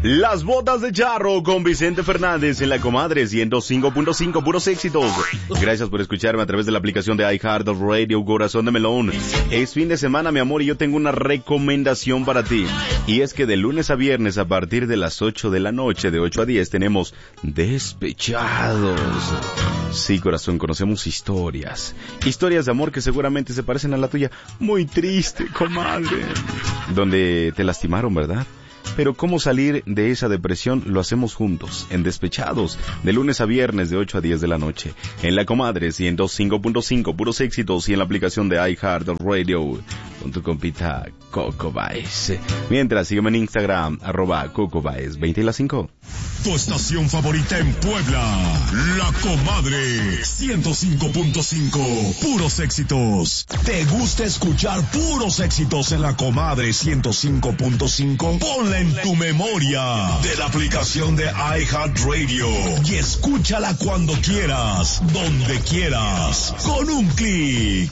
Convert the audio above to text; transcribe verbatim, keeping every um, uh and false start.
Las botas de charro con Vicente Fernández en La Comadre ciento cinco punto cinco, puros éxitos. Gracias por escucharme a través de la aplicación de iHeartRadio, Corazón de Melón. Es fin de semana, mi amor, y yo tengo una recomendación para ti. Y es que de lunes a viernes, a partir de las ocho de la noche, de ocho a diez, tenemos Despechados. Sí, corazón, conocemos historias. Historias de amor que seguramente se parecen a la tuya. Muy triste, comadre. Donde te lastimaron, ¿verdad? Pero cómo salir de esa depresión lo hacemos juntos, en Despechados, de lunes a viernes de ocho a diez de la noche, en La Comadre ciento cinco punto cinco, puros éxitos, y en la aplicación de iHeartRadio, con tu compita Coco Baez. Mientras, sígueme en Instagram, arroba Coco Baez, veinte y las cinco. Tu estación favorita en Puebla, La Comadre ciento cinco punto cinco, puros éxitos. ¿Te gusta escuchar puros éxitos en La Comadre ciento cinco punto cinco? Ponla en tu memoria de la aplicación de iHeartRadio y escúchala cuando quieras, donde quieras, con un clic.